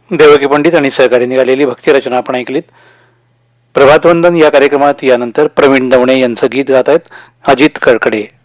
देवकी पंडित आणि सहकारी निघालेली भक्तिरचना आपण ऐकलीत. प्रभातवंदन या कार्यक्रमात यानंतर प्रवीण दवणे यांचं गीत गात आहेत अजित कडकडे.